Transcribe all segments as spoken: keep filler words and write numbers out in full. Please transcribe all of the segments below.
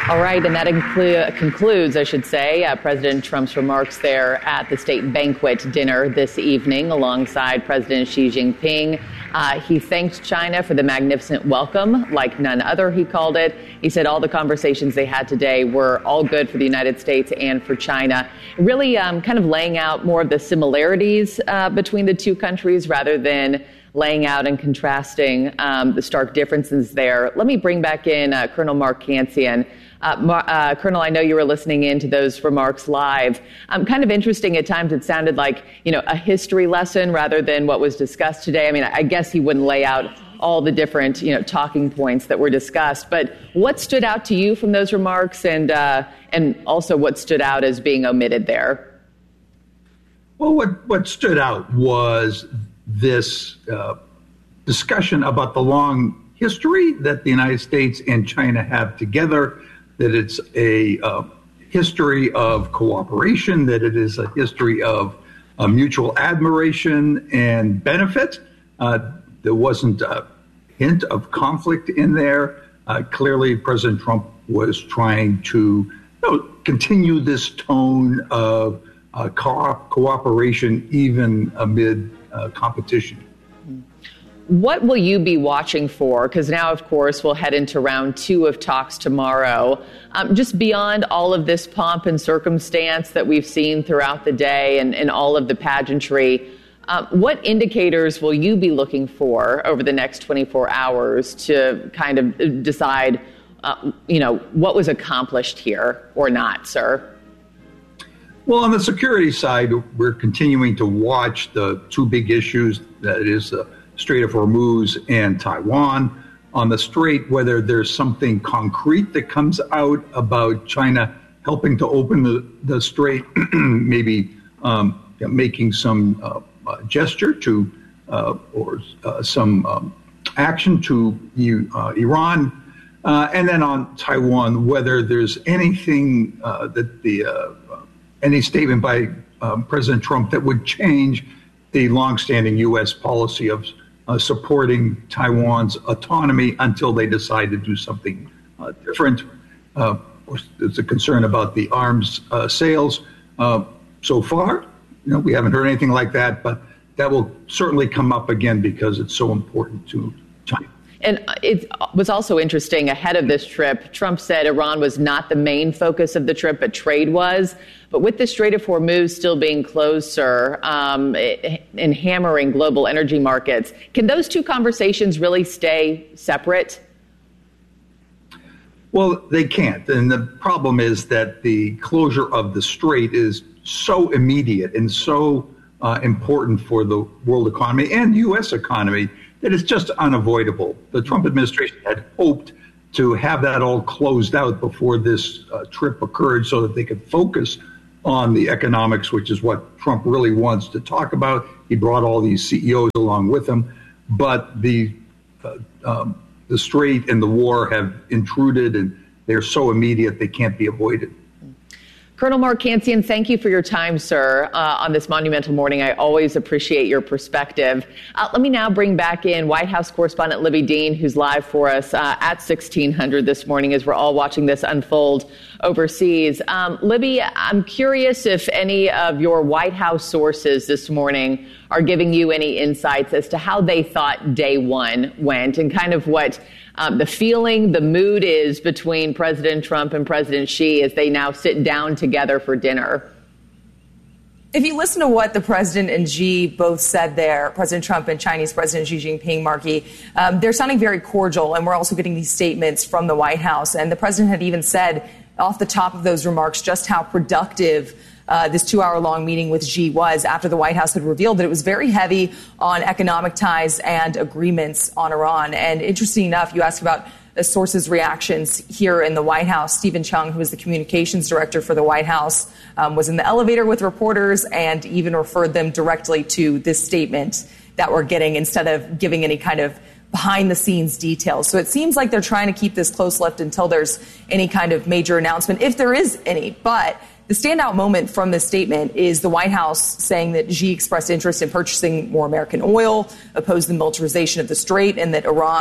All right, and that inclu- concludes, I should say, uh, President Trump's remarks there at the state banquet dinner this evening alongside President Xi Jinping. Uh, he thanked China for the magnificent welcome, like none other, he called it. He said all the conversations they had today were all good for the United States and for China, really um, kind of laying out more of the similarities uh, between the two countries rather than laying out and contrasting um, the stark differences there. Let me bring back in uh, Colonel Mark Cancian. Uh, Mar- uh, Colonel, I know you were listening in to those remarks live. Um, kind of interesting at times. It sounded like, you know, a history lesson rather than what was discussed today. I mean, I guess he wouldn't lay out all the different, you know, talking points that were discussed. But what stood out to you from those remarks, and uh, and also what stood out as being omitted there? Well, what what stood out was this uh, discussion about the long history that the United States and China have together, that it's a uh, history of cooperation, that it is a history of uh, mutual admiration and benefit. Uh, there wasn't a hint of conflict in there. Uh, clearly, President Trump was trying to you know, continue this tone of uh, co- cooperation even amid uh, competition. What will you be watching for? Because now, of course, we'll head into round two of talks tomorrow. Um, just beyond all of this pomp and circumstance that we've seen throughout the day and, and all of the pageantry, um, what indicators will you be looking for over the next twenty-four hours to kind of decide, uh, you know, what was accomplished here or not, sir? Well, on the security side, we're continuing to watch the two big issues, that is the Strait of Hormuz and Taiwan. On the Strait, whether there's something concrete that comes out about China helping to open the, the Strait, maybe um, you know, making some uh, uh, gesture to uh, or uh, some um, action to uh, Iran. Uh, and then on Taiwan, whether there's anything uh, that the uh, any statement by um, President Trump that would change the longstanding U S policy of uh, supporting Taiwan's autonomy until they decide to do something uh, different. Uh, there's a concern about the arms uh, sales. Uh, so far, you know, we haven't heard anything like that, but that will certainly come up again because it's so important to China. And it was also interesting, ahead of this trip, Trump said Iran was not the main focus of the trip, but trade was. But with the Strait of Hormuz still being closed, sir, um, and hammering global energy markets, can those two conversations really stay separate? Well, they can't. And the problem is that the closure of the Strait is so immediate and so uh, important for the world economy and U S economy that it's just unavoidable. The Trump administration had hoped to have that all closed out before this uh, trip occurred so that they could focus on the economics, which is what Trump really wants to talk about. He brought all these C E Os along with him, but the uh, um, the Strait and the war have intruded, and they're so immediate they can't be avoided. Colonel Mark Cancian, thank you for your time, sir, uh, on this monumental morning. I always appreciate your perspective. Uh, let me now bring back in White House correspondent Libby Dean, who's live for us uh, at sixteen hundred this morning as we're all watching this unfold overseas. Um, Libby, I'm curious if any of your White House sources this morning are giving you any insights as to how they thought day one went and kind of what Um, the feeling, the mood is between President Trump and President Xi as they now sit down together for dinner. If you listen to what the president and Xi both said there, President Trump and Chinese President Xi Jinping, Marky, um, they're sounding very cordial. And we're also getting these statements from the White House. And the president had even said off the top of those remarks just how productive Uh, this two-hour-long meeting with Xi was after the White House had revealed that it was very heavy on economic ties and agreements on Iran. And interesting enough, you asked about the sources' reactions here in the White House. Stephen Chung, who is the communications director for the White House, um, was in the elevator with reporters and even referred them directly to this statement that we're getting instead of giving any kind of behind-the-scenes details. So it seems like they're trying to keep this close-lipped until there's any kind of major announcement, if there is any. But the standout moment from this statement is the White House saying that Xi expressed interest in purchasing more American oil, opposed the militarization of the Strait, and that Iran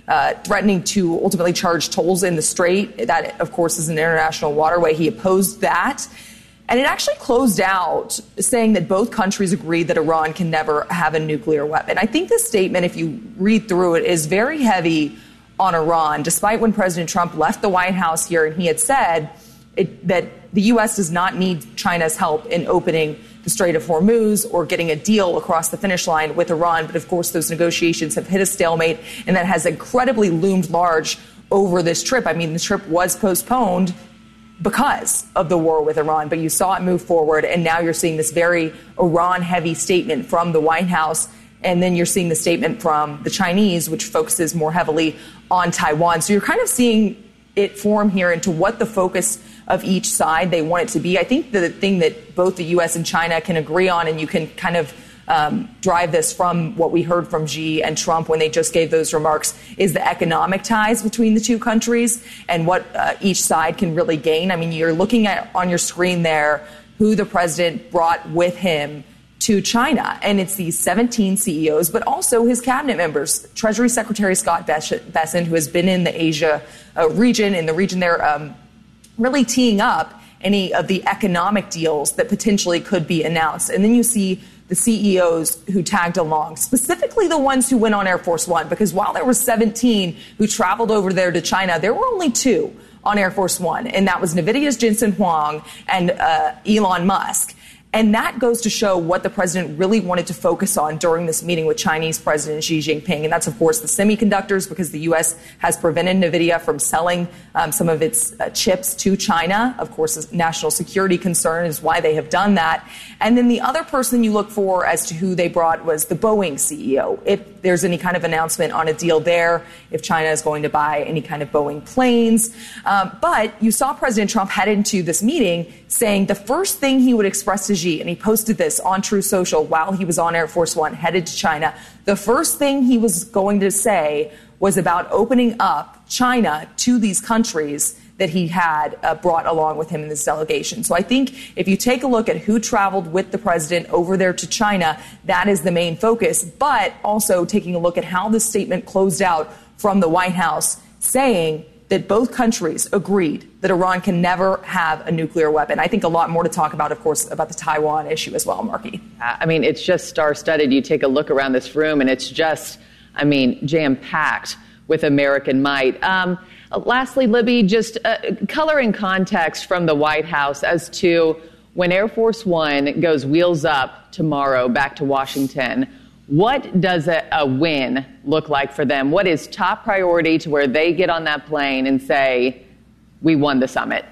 uh, threatening to ultimately charge tolls in the strait. That, of course, is an international waterway. He opposed that. And it actually closed out saying that both countries agreed that Iran can never have a nuclear weapon. I think this statement, if you read through it, is very heavy on Iran, despite when President Trump left the White House here and he had said it, that the U S does not need China's help in opening the Strait of Hormuz or getting a deal across the finish line with Iran. But of course, those negotiations have hit a stalemate, and that has incredibly loomed large over this trip. I mean, the trip was postponed because of the war with Iran, but you saw it move forward, and now you're seeing this very Iran-heavy statement from the White House, and then you're seeing the statement from the Chinese, which focuses more heavily on Taiwan. So you're kind of seeing it form here into what the focus of each side they want it to be. I think the thing that both the U S and China can agree on, and you can kind of um, drive this from what we heard from Xi and Trump when they just gave those remarks, is the economic ties between the two countries and what uh, each side can really gain. I mean, you're looking at on your screen there who the president brought with him to China. And it's these seventeen C E Os, but also his cabinet members. Treasury Secretary Scott Bessent, who has been in the Asia uh, region, in the region there, um, really teeing up any of the economic deals that potentially could be announced. And then you see the C E Os who tagged along, specifically the ones who went on Air Force One, because while there were seventeen who traveled over there to China, there were only two on Air Force One, and that was NVIDIA's Jensen Huang and uh, Elon Musk. And that goes to show what the president really wanted to focus on during this meeting with Chinese President Xi Jinping. And that's, of course, the semiconductors, because the U S has prevented NVIDIA from selling um, some of its uh, chips to China. Of course, a national security concern is why they have done that. And then the other person you look for as to who they brought was the Boeing C E O. If there's any kind of announcement on a deal there, if China is going to buy any kind of Boeing planes. Um, but you saw President Trump head into this meeting saying the first thing he would express to Xi, and he posted this on Truth Social while he was on Air Force One, headed to China. The first thing he was going to say was about opening up China to these countries that he had uh, brought along with him in this delegation. So I think if you take a look at who traveled with the president over there to China, that is the main focus. But also taking a look at how this statement closed out from the White House, saying that both countries agreed that Iran can never have a nuclear weapon. I think a lot more to talk about, of course, about the Taiwan issue as well, Marky. I mean, it's just star-studded. You take a look around this room, and it's just, I mean, jam-packed with American might. Um, lastly, Libby, just uh, color and context from the White House as to when Air Force One goes wheels up tomorrow back to Washington. What does a, a win look like for them? What is top priority to where they get on that plane and say, we won the summit?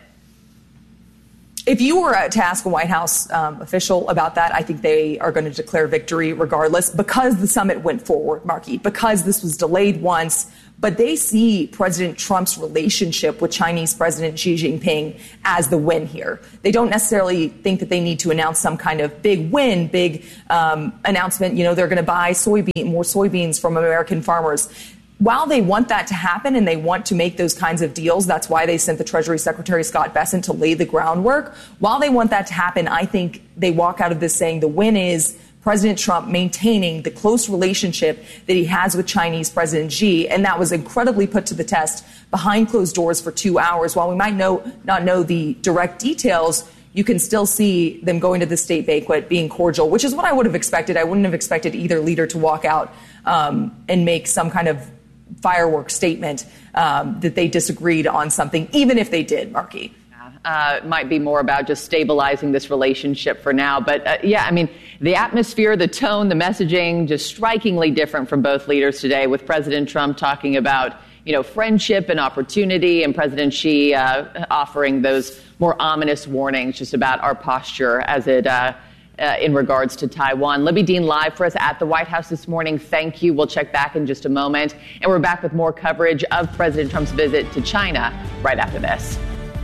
If you were to ask a White House um, official about that, I think they are going to declare victory regardless, because the summit went forward, Marky, because this was delayed once. But they see President Trump's relationship with Chinese President Xi Jinping as the win here. They don't necessarily think that they need to announce some kind of big win, big um, announcement. You know, they're going to buy soybean, more soybeans from American farmers. While they want that to happen and they want to make those kinds of deals, that's why they sent the Treasury Secretary Scott Bessent to lay the groundwork. While they want that to happen, I think they walk out of this saying the win is President Trump maintaining the close relationship that he has with Chinese President Xi, and that was incredibly put to the test behind closed doors for two hours. While we might know, not know the direct details, you can still see them going to the state banquet, being cordial, which is what I would have expected. I wouldn't have expected either leader to walk out um, and make some kind of fireworks statement um, that they disagreed on something, even if they did, Marky. Uh, it might be more about just stabilizing this relationship for now. But uh, yeah, I mean, the atmosphere, the tone, the messaging, just strikingly different from both leaders today, with President Trump talking about, you know, friendship and opportunity, and President Xi uh, offering those more ominous warnings just about our posture as it uh, uh, in regards to Taiwan. Libby Dean live for us at the White House this morning. Thank you. We'll check back in just a moment. And we're back with more coverage of President Trump's visit to China right after this.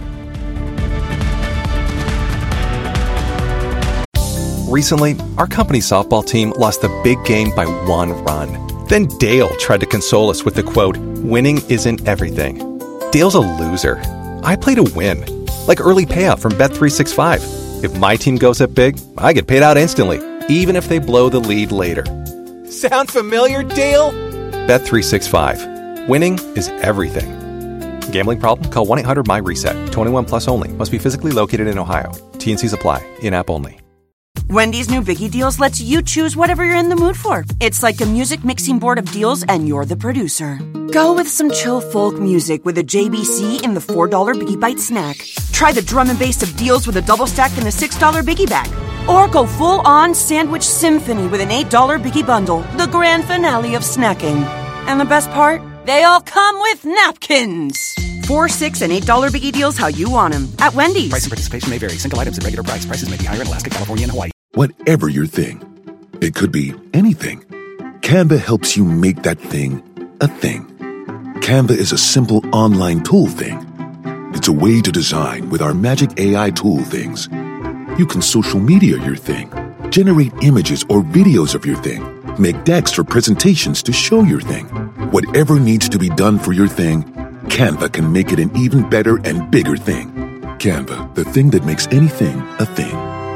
Recently, our company's softball team lost the big game by one run. Then Dale tried to console us with the quote, "Winning isn't everything." Dale's a loser. I play to win. Like early payout from Bet three sixty-five. If my team goes up big, I get paid out instantly, even if they blow the lead later. Sound familiar, Dale? Bet three sixty-five. Winning is everything. Gambling problem? Call one eight hundred my reset. twenty-one plus only. Must be physically located in Ohio. T N Cs apply. In-app only. Wendy's new Biggie Deals lets you choose whatever you're in the mood for. It's like a music mixing board of deals, and you're the producer. Go with some chill folk music with a J B C in the four dollar Biggie Bite snack. Try the drum and bass of deals with a double stack in the six dollar Biggie Bag. Or go full-on sandwich symphony with an eight dollar Biggie Bundle, the grand finale of snacking. And the best part? They all come with napkins. Four, six, and eight dollar Biggie Deals how you want them at Wendy's. Price and participation may vary. Single items at regular price. Prices may be higher in Alaska, California, and Hawaii. Whatever your thing, it could be anything. Canva helps you make that thing a thing. Canva is a simple online tool thing. It's a way to design with our magic A I tool things. You can social media your thing, generate images or videos of your thing, make decks for presentations to show your thing. Whatever needs to be done for your thing, Canva can make it an even better and bigger thing. Canva, the thing that makes anything a thing.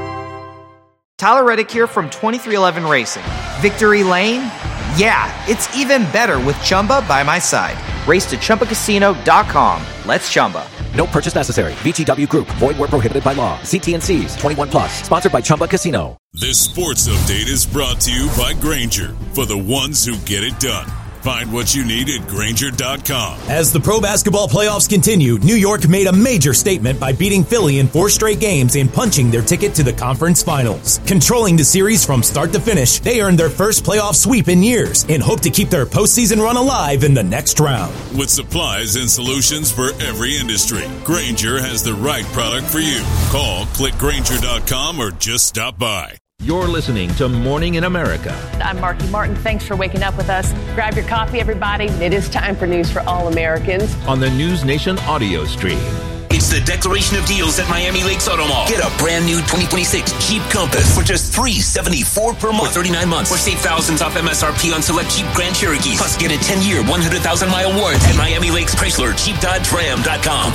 Tyler Reddick here from twenty-three eleven Racing. Victory Lane? Yeah, it's even better with Chumba by my side. Race to Chumba Casino dot com. Let's Chumba. No purchase necessary. V G W Group. Void where prohibited by law. See T N Cs. twenty-one plus. Sponsored by Chumba Casino. This sports update is brought to you by Grainger, for the ones who get it done. Find what you need at Grainger dot com. As the pro basketball playoffs continue, New York made a major statement by beating Philly in four straight games and punching their ticket to the conference finals. Controlling the series from start to finish, they earned their first playoff sweep in years and hope to keep their postseason run alive in the next round. With supplies and solutions for every industry, Grainger has the right product for you. Call, click Grainger dot com, or just stop by. You're listening to Morning in America. I'm Marky Martin. Thanks for waking up with us. Grab your coffee, everybody. It is time for News for All Americans on the News Nation audio stream. It's the Declaration of Deals at Miami Lakes Auto Mall. Get a brand new twenty twenty-six Jeep Compass for just three hundred seventy-four dollars per month for thirty-nine months. Or save thousands off M S R P on select Jeep Grand Cherokees. Plus, get a ten-year, one hundred thousand mile warranty at Miami Lakes Chrysler Jeep Dodge Ram dot com.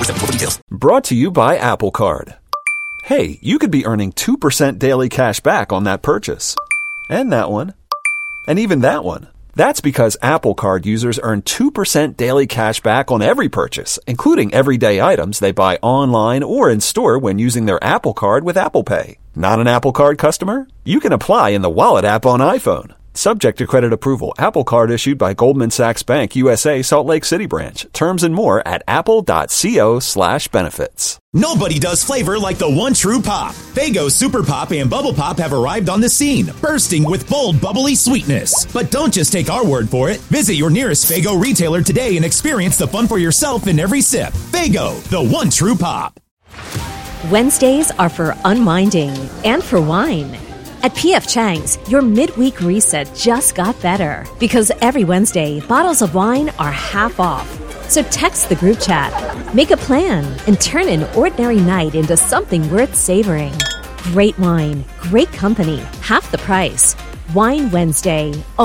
Brought to you by Apple Card. Hey, you could be earning two percent daily cash back on that purchase. And that one. And even that one. That's because Apple Card users earn two percent daily cash back on every purchase, including everyday items they buy online or in store when using their Apple Card with Apple Pay. Not an Apple Card customer? You can apply in the Wallet app on iPhone. Subject to credit approval. Apple Card issued by Goldman Sachs Bank, U S A, Salt Lake City branch. Terms and more at apple.co slash benefits. Nobody does flavor like the one true pop. Faygo Super Pop and Bubble Pop have arrived on the scene, bursting with bold, bubbly sweetness. But don't just take our word for it. Visit your nearest Faygo retailer today and experience the fun for yourself in every sip. Faygo, the one true pop. Wednesdays are for unwinding and for wine. At P F Chang's, your midweek reset just got better because every Wednesday, bottles of wine are half off. So text the group chat, make a plan, and turn an ordinary night into something worth savoring. Great wine, great company, half the price. Wine Wednesday.